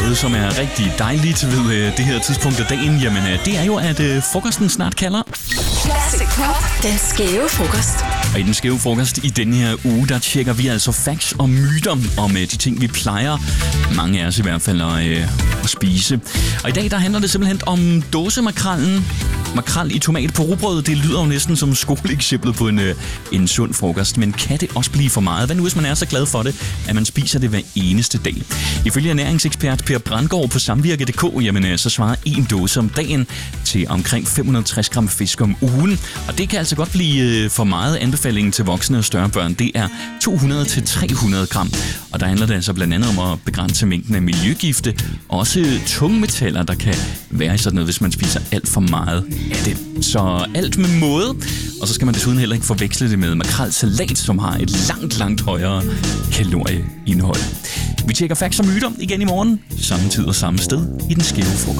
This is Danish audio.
Noget, som er rigtig dejligt ved det her tidspunkt af dagen, jamen det er jo, at frokosten snart kalder. Classic Pop, den skæve frokost. Og i den skæve frokost i denne her uge, der tjekker vi altså facts og myter om de ting, vi plejer, mange af os i hvert fald, at spise. Og i dag, der handler det simpelthen om dåsemakrallen. Makrel i tomat på rugbrød, det lyder jo næsten som skoleeksemplet på en sund frokost. Men kan det også blive for meget? Hvad nu, hvis man er så glad for det, at man spiser det hver eneste dag? Ifølge ernæringsekspert Per Brandgaard på Samvirke.dk, jamen så svarer en dåse om dagen til omkring 560 gram fisk om ugen. Og det kan altså godt blive for meget. Anbefalingen til voksne og større børn, det er 200-300 gram. Og der handler det altså blandt andet om at begrænse mængden af miljøgifte, også tungmetaller, der kan være i sådan noget, hvis man spiser alt for meget af det. Så alt med måde. Og så skal man desuden heller ikke forveksle det med makrelsalat, som har et langt højere kalorieindhold. Vi tjekker facts og myter igen i morgen, samme tid og samme sted i den skæve frokost.